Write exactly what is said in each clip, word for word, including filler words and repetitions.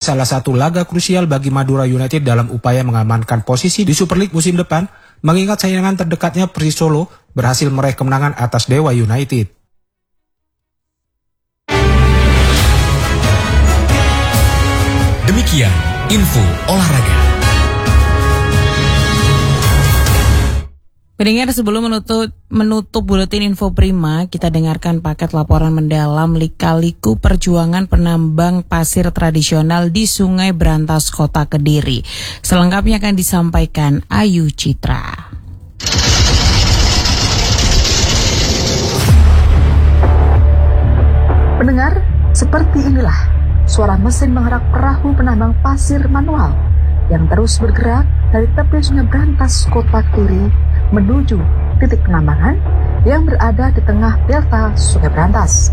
salah satu laga krusial bagi Madura United dalam upaya mengamankan posisi di Super League musim depan, mengingat saingan terdekatnya Persis Solo berhasil meraih kemenangan atas Dewa United. Demikian info olahraga. Pendengar, sebelum menutup menutup buletin info prima, kita dengarkan paket laporan mendalam lika-liku perjuangan penambang pasir tradisional di Sungai Brantas, Kota Kediri. Selengkapnya akan disampaikan Ayu Citra. Pendengar, seperti inilah suara mesin menggerak perahu penambang pasir manual yang terus bergerak dari tepi Sungai Brantas, Kota Kediri menuju titik penambangan yang berada di tengah delta Sungai Brantas.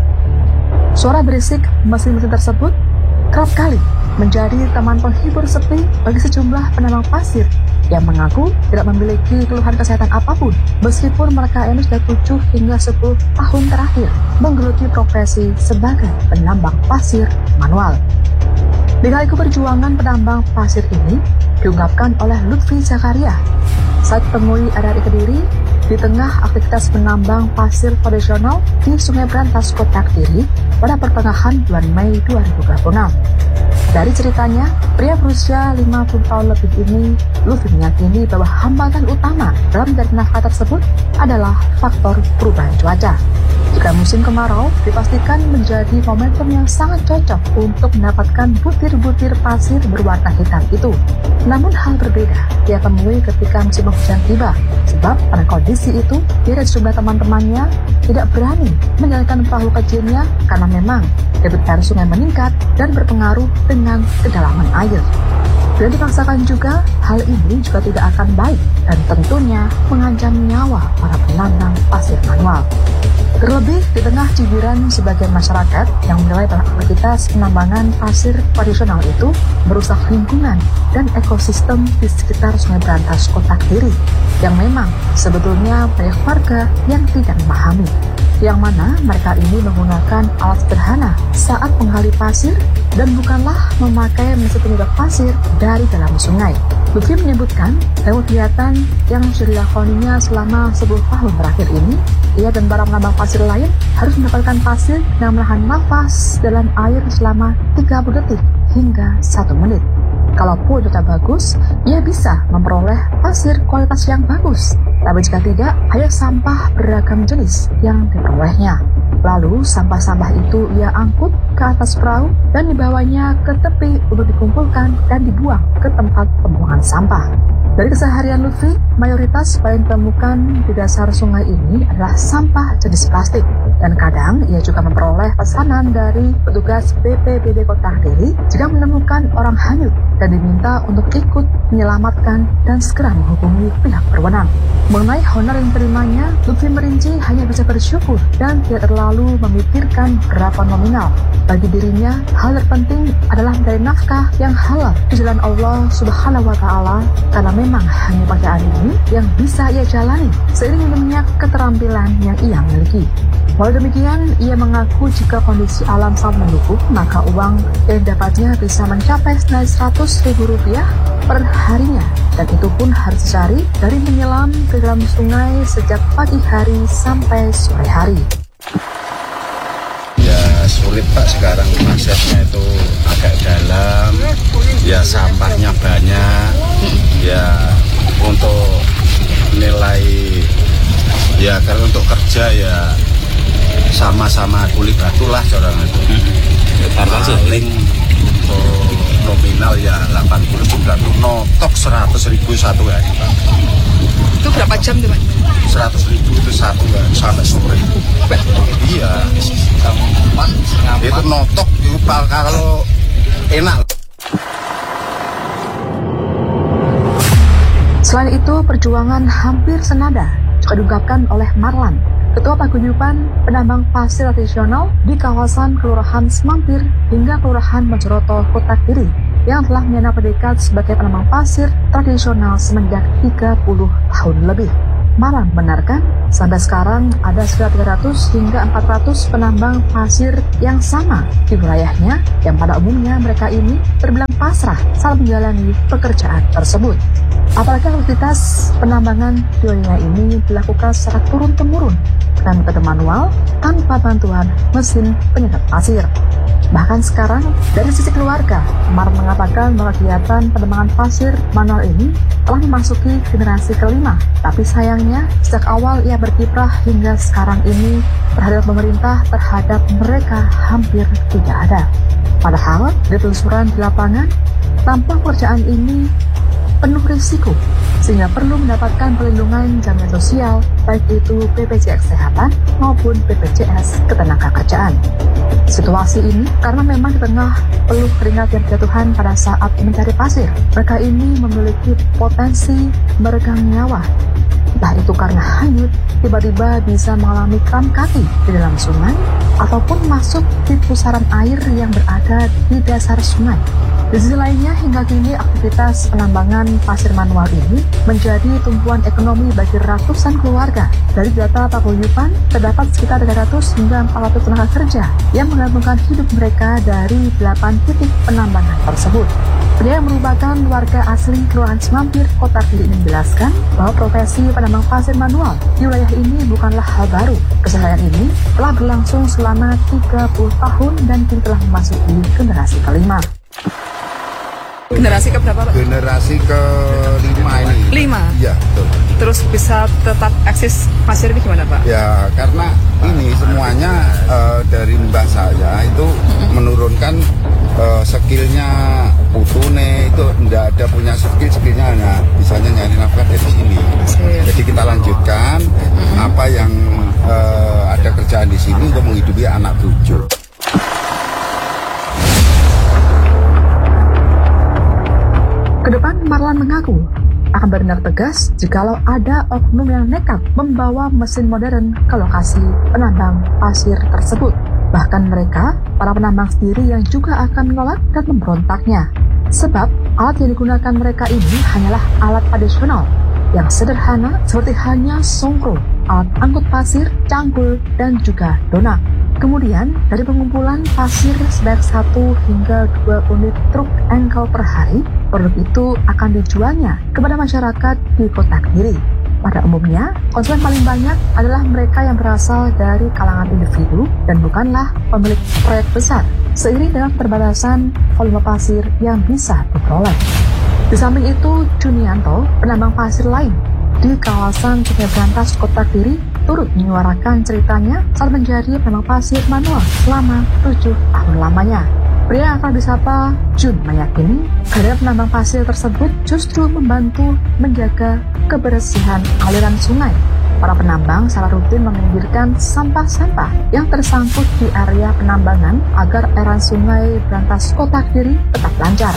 Suara berisik mesin-mesin tersebut kerap kali menjadi teman penghibur sepi bagi sejumlah penambang pasir yang mengaku tidak memiliki keluhan kesehatan apapun, meskipun mereka ini sudah tujuh hingga sepuluh tahun terakhir menggeluti profesi sebagai penambang pasir manual. Lika-liku perjuangan penambang pasir ini diungkapkan oleh Lutfi Zakaria saat temui Adat Kediri di tengah aktivitas penambang pasir tradisional di Sungai Brantas, Kota Kediri pada pertengahan bulan Mei dua ribu dua puluh enam. Dari ceritanya, pria berusia lima puluh tahun lebih ini, Lutfi meyakini bahwa hambatan utama dalam mencari nafkah tersebut adalah faktor perubahan cuaca. Jika musim kemarau, dipastikan menjadi momentum yang sangat cocok untuk mendapatkan butir-butir pasir berwarna hitam itu. Namun hal berbeda dia temui ketika musim hujan tiba, sebab pada kondisi itu, dia dan sejumlah teman-temannya tidak berani menjalankan perahu kecilnya karena memang debit air sungai meningkat dan berpengaruh dengan kedalaman air. Dan dipaksakan juga, hal ini juga tidak akan baik dan tentunya mengancam nyawa para penambang pasir manual. Terlebih di tengah cibiran sebagian masyarakat yang menilai bahwa aktivitas penambangan pasir tradisional itu merusak lingkungan dan ekosistem di sekitar Sungai Brantas, Kota Kediri, yang memang sebetulnya banyak warga yang tidak memahami, yang mana mereka ini menggunakan alat sederhana saat menggali pasir dan bukanlah memakai mesin penyedot pasir dari dalam sungai. Lutfi menyebutkan, lewat kegiatan yang sudah dilakoninya selama sepuluh tahun terakhir ini, ia dan para penambang pasir lain harus mendapatkan pasir yang menahan nafas dalam air selama tiga puluh detik hingga satu menit. Kalaupun cuaca bagus, ia bisa memperoleh pasir kualitas yang bagus. Tapi jika tidak, hanya sampah beragam jenis yang diperolehnya. Lalu sampah-sampah itu ia angkut ke atas perahu dan dibawanya ke tepi untuk dikumpulkan dan dibuang ke tempat pembuangan sampah. Dari keseharian Lutfi, mayoritas paling ditemukan di dasar sungai ini adalah sampah jenis plastik. Dan kadang ia juga memperoleh pesanan dari petugas B P B D Kota Kediri jika menemukan orang hanyut dan diminta untuk ikut menyelamatkan dan segera menghubungi pihak berwenang. Mengenai honor yang terimanya, Lutfi merinci hanya bisa bersyukur dan tidak terlalu memikirkan berapa nominal. Bagi dirinya, hal terpenting adalah mencari nafkah yang halal di jalan Allah Subhanahu wa Ta'ala, karena memang hanya pekerjaan ini yang bisa ia jalani seiring minimnya keterampilan yang ia miliki. Walau demikian, ia mengaku jika kondisi alam sangat mendukung, maka uang yang dapatnya bisa mencapai senilai seratus ribu rupiah per harinya, dan itu pun harus dicari dari menyelam ke dalam sungai sejak pagi hari sampai sore hari. Ya sulit Pak, sekarang aksesnya itu agak dalam, ya sampahnya banyak, ya untuk nilai, ya kalau untuk kerja ya sama-sama kulit batu lah orang itu. Paling untuk nominal ya delapan puluh sembilan notok seratus ribu satu hari Pak. Itu berapa jam tuh Pak? seratus ribu itu satu hari sampai sore. Iya. Itu notok itu kalau enak. Selain itu, perjuangan hampir senada juga diungkapkan oleh Marlan, Ketua Paguyuban Penambang Pasir Tradisional di kawasan Kelurahan Semampir hingga Kelurahan Mojokerto, Kota Kediri, yang telah menyandang predikat sebagai penambang pasir tradisional semenjak tiga puluh tahun lebih. Marlan membenarkan sampai sekarang ada sekitar tiga ratus hingga empat ratus penambang pasir yang sama di wilayahnya, yang pada umumnya mereka ini terbilang pasrah saat menjalani pekerjaan tersebut. Apalagi aktivitas penambangan di wilayah ini dilakukan secara turun-temurun dengan metode manual tanpa bantuan mesin penyedot pasir. Bahkan sekarang, dari sisi keluarga, Marlan mengatakan bahwa kegiatan penambangan pasir manual ini telah memasuki generasi kelima. Tapi sayangnya, sejak awal ia berkiprah hingga sekarang ini, terhadap pemerintah terhadap mereka hampir tidak ada. Padahal, dari telusuran di lapangan, tampak pekerjaan ini penuh risiko, sehingga perlu mendapatkan perlindungan jaminan sosial, baik itu B P J S Kesehatan maupun B P J S Ketenagakerjaan. Situasi ini karena memang di tengah peluh keringat yang berjatuhan pada saat mencari pasir, mereka ini memiliki potensi meregang nyawa. Entah itu karena hanyut, tiba-tiba bisa mengalami kram kaki di dalam sungai, ataupun masuk di pusaran air yang berada di dasar sungai. Di sisi lainnya, hingga kini aktivitas penambangan pasir manual ini menjadi tumpuan ekonomi bagi ratusan keluarga. Dari data paguyuban, terdapat sekitar tiga ratus hingga empat ratus tenaga kerja yang menggantungkan hidup mereka dari delapan titik penambangan tersebut. Pria yang merupakan warga asli Kelurahan Semampir, Kota Kediri ini menjelaskan bahwa profesi penambang pasir manual di wilayah ini bukanlah hal baru. Keseharian ini telah berlangsung selama tiga puluh tahun dan kini telah memasuki generasi kelima. Generasi ke berapa, Pak? Generasi kelima ini. Lima? Iya, betul. Terus bisa tetap eksis pasir ini gimana, Pak? Ya, karena ini semuanya uh, dari mbah saya itu mm-hmm. menurunkan uh, skillnya putune itu tidak ada punya skill, skillnya hanya misalnya nyari nafkah dari sini. Asik. Jadi kita lanjutkan mm-hmm. apa yang uh, ada kerjaan di sini untuk menghidupi anak cucu. Kedepan, Marlan mengaku akan bertindak tegas jikalau ada oknum yang nekat membawa mesin modern ke lokasi penambang pasir tersebut. Bahkan mereka, para penambang sendiri yang juga akan menolak dan memberontaknya. Sebab alat yang digunakan mereka ini hanyalah alat tradisional yang sederhana seperti hanya songkro, alat angkut pasir, cangkul, dan juga donak. Kemudian, dari pengumpulan pasir sebanyak satu hingga dua unit truk engkel per hari, produk itu akan dijualnya kepada masyarakat di Kota Kediri. Pada umumnya, konsumen paling banyak adalah mereka yang berasal dari kalangan individu dan bukanlah pemilik proyek besar, seiring dengan perbatasan volume pasir yang bisa diperoleh. Di samping itu, Junianto, penambang pasir lain di kawasan Sungai Brantas, Kota Kediri, turut menyuarakan ceritanya saat menjadi penambang pasir manual selama tujuh tahun lamanya. Pria yang akan disapa Jun meyakini kehadiran penambang pasir tersebut justru membantu menjaga kebersihan aliran sungai. Para penambang secara rutin meminggirkan sampah-sampah yang tersangkut di area penambangan agar aliran sungai Brantas, Kota Kediri tetap lancar.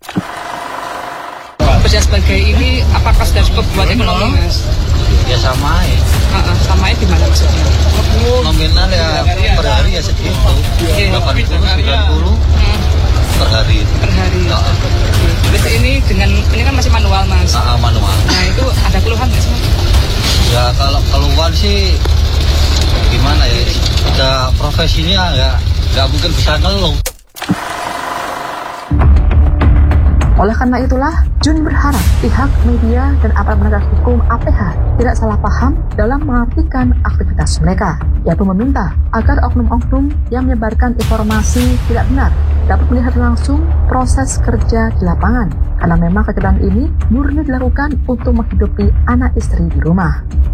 Kerja sebagai ini apakah sudah cukup buat ekonomi, Mas? Ya sama ya. Uh-uh, sama ya gimana maksudnya? Nominal ya per hari ya segitu. delapan puluh sembilan puluh per hari. Per hari. Nah, Terus ini dengan ini kan masih manual, Mas. nah, manual. Nah, itu ada keluhan nggak sih, Mas? Ya kalau keluar sih gimana ya? Udah profesinya nggak nggak mungkin bisa ngeluh. Oleh karena itulah, Jun berharap pihak media dan aparat penegak hukum A P H tidak salah paham dalam mengartikan aktivitas mereka, yaitu meminta agar oknum-oknum yang menyebarkan informasi tidak benar dapat melihat langsung proses kerja di lapangan, karena memang kegiatan ini murni dilakukan untuk menghidupi anak istri di rumah.